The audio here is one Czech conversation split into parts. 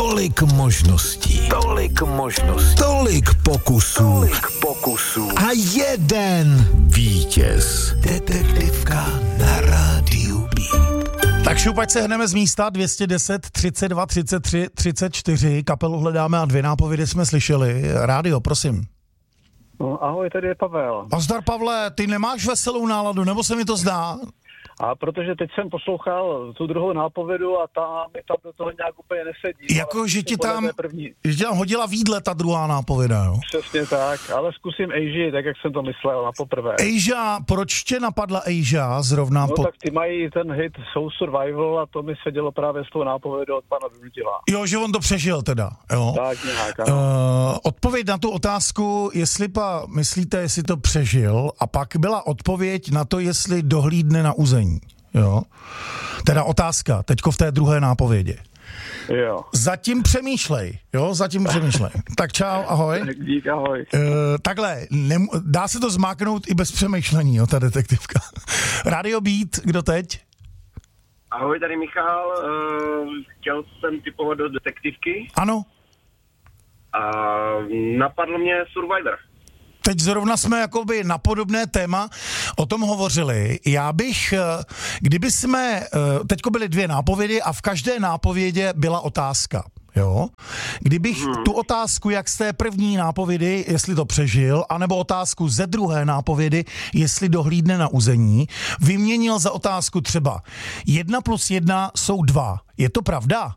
Tolik možností. Tolik pokusů. A jeden vítěz. Detektivka na rádiu Beat. Tak šup, ať se hneme z místa. 210 32 33 34. Kapelu hledáme a 2 nápovědy jsme slyšeli. Rádio, prosím. No, ahoj, tady je Pavel. A zdar, Pavle, ty nemáš veselou náladu, nebo se mi to zdá? A protože teď jsem poslouchal tu druhou nápovědu a mi tam do toho nějak úplně nesedí. Jako, že ti tam hodila výdle ta druhá nápověda, jo? Přesně tak, ale zkusím Asia, tak jak jsem to myslel na poprvé. Asia, proč tě napadla Asia zrovna? No tak ty mají ten hit Soul Survival a to mi sedělo právě s tou nápovědou od pana Vydutila. Jo, že on to přežil teda, jo? Tak nějak, ano. Odpověď na tu otázku, myslíte, jestli to přežil, a pak byla odpověď na to, jestli dohlídne na uzení. Jo. Teda otázka, teďko v té druhé nápovědi. Jo. Zatím přemýšlej. Tak čau, ahoj. Dík, ahoj. Takhle, dá se to zmáknout i bez přemýšlení, jo, ta detektivka. Radio Beat, kdo teď? Ahoj, tady Michal. Chtěl jsem tipovat do detektivky. Ano. A napadlo mě Survivor. Teď zrovna jsme jakoby na podobné téma o tom hovořili. Já bych, kdyby jsme, teďko byly 2 nápovědy a v každé nápovědě byla otázka, jo? Kdybych tu otázku, jak z té první nápovědy, jestli to přežil, anebo otázku ze druhé nápovědy, jestli dohlídne na uzení, vyměnil za otázku třeba 1 + 1 jsou 2. Je to pravda?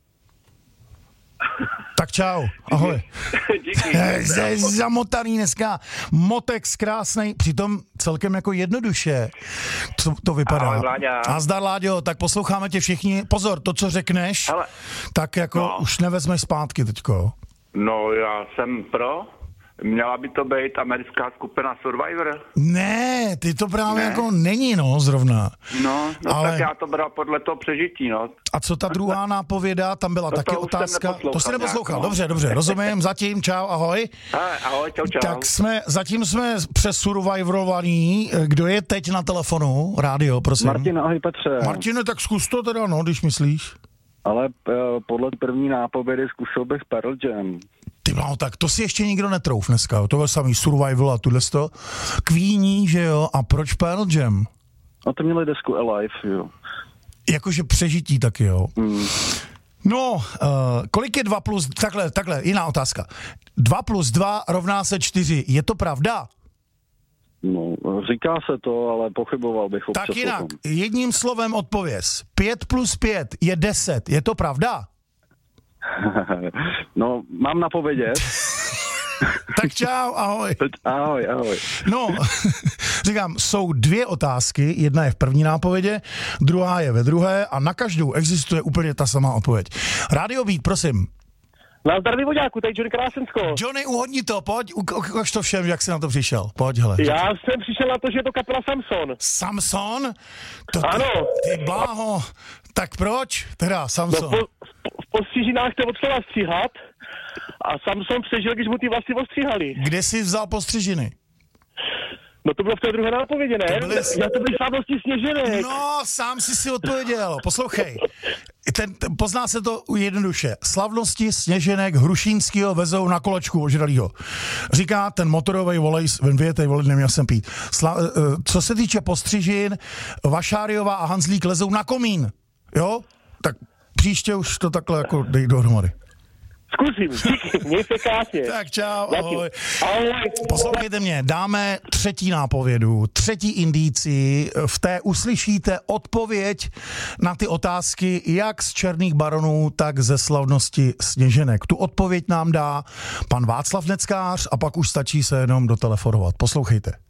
Tak čau, ahoj. Díky. Zamotaný dneska, motex krásnej, přitom celkem jako jednoduše to vypadá. Ahoj, Vláďa. A zdar, Láďo, tak posloucháme tě všichni. Pozor, to, co řekneš, ale, tak jako už nevezmeš zpátky teďko. No, já jsem pro. Měla by to být americká skupina Survivor? Ne, ty to právě jako není, zrovna. No, ale... tak já to bral podle toho přežití, no. A co ta druhá nápověda, tam byla taky otázka. To jsi neposlouchal, dobře, rozumím, zatím, čau, ahoj. Ahoj, čau. Tak zatím jsme přesurvivorovaní. Kdo je teď na telefonu? Rádio, prosím. Martin, ahoj Petře. Martine, tak zkus to teda, když myslíš. Ale podle první nápovědy zkusil bych Pearl Jam. Ty bláho, tak to si ještě nikdo netrouf dneska, to byl samý Survival a tuhle Queenie, že jo, a proč Pearl Jam? A to měli desku Alive, jo. Jakože přežití taky, jo. No, kolik je 2 plus, takhle, jiná otázka. 2 + 2 rovná se 4, je to pravda? No, říká se to, ale pochyboval bych občas. Tak jinak, jedním slovem odpověz. 5 + 5 je 10, je to pravda? No, mám napovědět. Tak čau, ahoj. Ahoj. No, říkám, jsou 2 otázky, jedna je v první nápovědě, druhá je ve druhé a na každou existuje úplně ta samá odpověď. Radio Beat, prosím. Nazdar Vyvoďáku, tady Johnny Krásensko. Johnny, uhodni to, pojď, ukaž to všem, jak jsi na to přišel. Pojď, hele. Já jsem přišel na to, že je to kapela Samson. Samson? Ano. Ty bláho, tak proč teda Samson? No, v postřižinách to odslova stříhat a Samson přežil, když mu ty vlasy ostříhali. Kde jsi vzal postřižiny? No to bylo v té druhé nápovědě, ne? To byly slavnosti Sněženek. No, sám si odpověděl. Poslouchej, pozná se to jednoduše. Slavnosti Sněženek Hrušínskýho vezou na kolečku ožralýho. Říká ten motorový volej, vyjetej volej, neměl jsem pít. Co se týče postřižin, Vašáriová a Hanzlík lezou na komín. Jo? Tak příště už to takhle jako dej dohromady. Zkusím, díky, měj se krásně. Tak čau, ahoj. Ahoj. Poslouchejte mě, dáme 3. nápovědu, 3. indicí, v té uslyšíte odpověď na ty otázky jak z Černých baronů, tak ze slavnosti Sněženek. Tu odpověď nám dá pan Václav Neckář a pak už stačí se jenom dotelefonovat. Poslouchejte.